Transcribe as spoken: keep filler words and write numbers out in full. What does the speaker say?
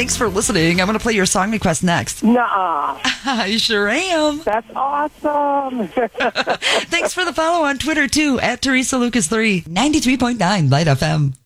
Thanks for listening. I'm going to play your song request next. Nuh-uh. I sure am. That's awesome. Thanks for the follow on Twitter, too, at Teresa Lucas three, ninety-three point nine Light F M.